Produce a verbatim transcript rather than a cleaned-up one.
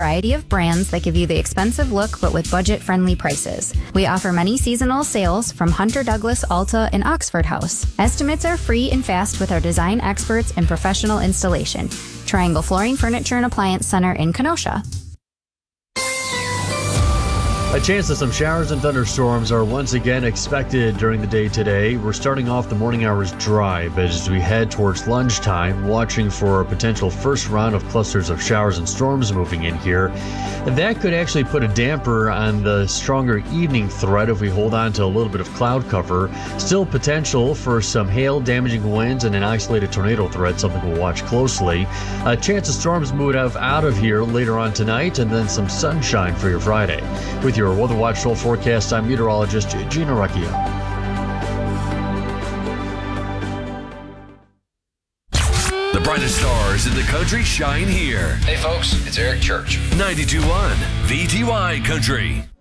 variety of brands that give you the expensive look but with budget-friendly prices. We offer many seasonal sales from Hunter Douglas, Alta, and Oxford House. Estimates are free and fast with our design experts and professional installation. Triangle Flooring, Furniture, and Appliance Center in Kenosha. A chance of some showers and thunderstorms are once again expected during the day today. We're starting off the morning hours dry, but as we head towards lunchtime, watching for a potential first round of clusters of showers and storms moving in here. That could actually put a damper on the stronger evening threat if we hold on to a little bit of cloud cover. Still potential for some hail, damaging winds, and an isolated tornado threat, something we'll watch closely. A chance of storms moving out of here later on tonight, and then some sunshine for your Friday. With your Weather Watch full forecast, I'm meteorologist Gina Recchia. The brightest stars in the country shine here. Hey folks, it's Eric Church. ninety-two point one V T Y Country.